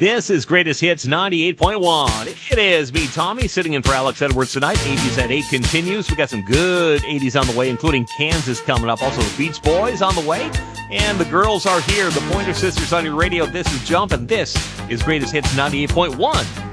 This is Greatest Hits 98.1. It is me, Tommy, sitting in for Alex Edwards tonight. 80s at 8 continues. We got some good 80s on the way, including Kansas coming up. Also, the Beach Boys on the way. And the girls are here. The Pointer Sisters on your radio. This is Jump, and this is Greatest Hits 98.1.